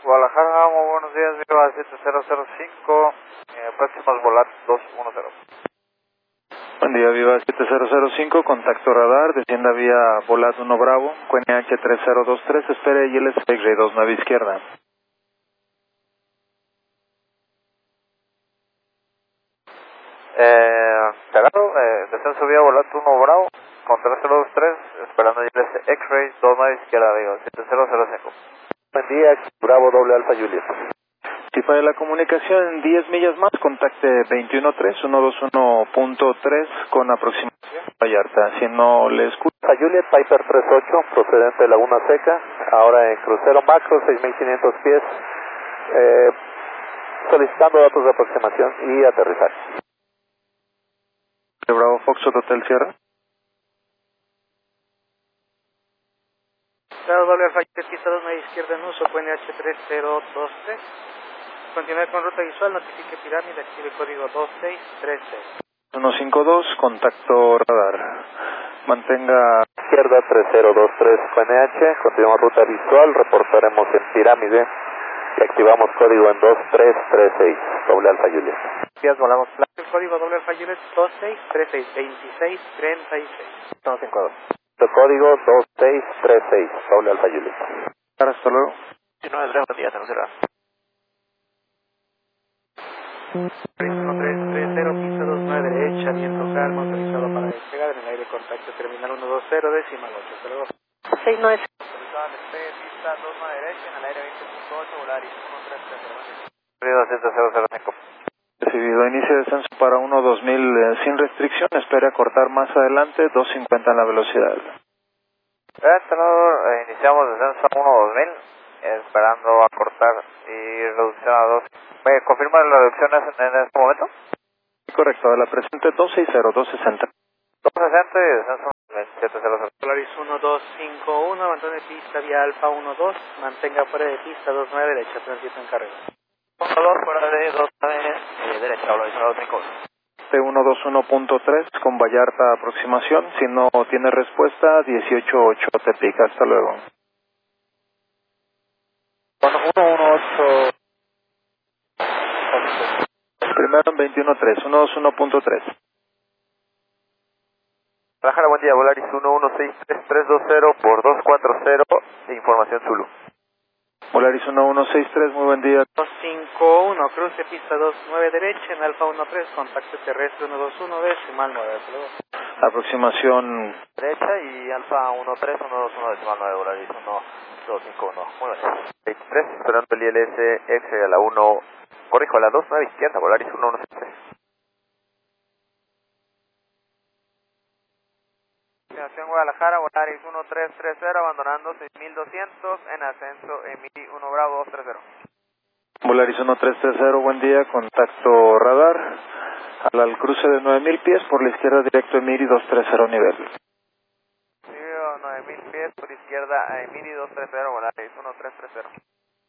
Guadalajara, muy buenos días, Viva 7005, próximos volar 210. Buen día, Viva 7005, contacto radar, descienda vía Volat 1 Bravo, QNH 3023, espere ILS X-Ray 29 izquierda. Cagado, descenso vía Volat 1 Bravo, con 3023, esperando ILS X-Ray 29 izquierda, Viva 7005. Buen día, Bravo doble Alfa Juliet. Si para la comunicación en 10 millas más, contacte 213-121.3 con aproximación Vallarta. Si no le escucha. Alfa Juliet, Piper 38, procedente de Laguna Seca, ahora en crucero macro, 6.500 pies, solicitando datos de aproximación y aterrizaje. Bravo Foxtrot Hotel Sierra. Bravo doble Alfa Juliet, pista 2 media izquierda en uso, QNH 3023. Continúe con ruta visual, notifique pirámide, active código 2636. 152, contacto radar. Mantenga Izquierda 3023 QNH, continuamos ruta visual, reportaremos en pirámide y activamos código en 2336, doble Alfa Juliet. Días volamos plan. El código doble Alfa Juliet 2636, 2636. 152. Código 2636, doble Alfa Juliet. hasta luego. 19 buen día, tenemos cerrado. 1330, pista 29 derecha, viento calmo, autorizado para despegar en el aire, contacto terminal 120, decimal 8, hasta luego. 69. Autorizado al despegue, pista 29 derecha, en el aire 20.8, Volaris 1330. 7005. Recibido, inicio de descenso para 1-2000 sin restricción, espere acortar más adelante, 250 en la velocidad. Iniciamos descenso a 1-2000, esperando acortar y reducción a 2. ¿Confirma la reducción en este momento? Correcto, de la presente 260, 260. 260 y descenso 700. Polaris 1251, abandone pista vía Alfa 12, mantenga fuera de pista 29 derecha, transito en carrera. 12 fuera de 29 derecha, Polaris 251. T121.3 con Vallarta aproximación, si no tiene respuesta, 18.8 te pica, hasta luego. 118. Primero en 21.3, 121.3. Guadalajara, buen día, Volaris 1163320 por 240, información Zulu. Volaris 1163, muy buen día. 251, cruce pista 29 derecha, en Alfa 13, contacto terrestre 121, decimal 9, hasta luego. Aproximación Derecha y Alfa 13, 121, decimal 9, Volaris 1251. Muy bien. 23, esperando el ILS X a la 1, corrijo, a la 29 izquierda, Volaris 116. Destinación Guadalajara, Volaris 1330, abandonando 6200 en ascenso Emiri 1 Bravo 230. Volaris 1330, buen día, contacto radar. Al cruce de 9000 pies, por la izquierda directo Emiri 230 nivel. 9000 pies por izquierda a Emiri 230, Volaris 1330.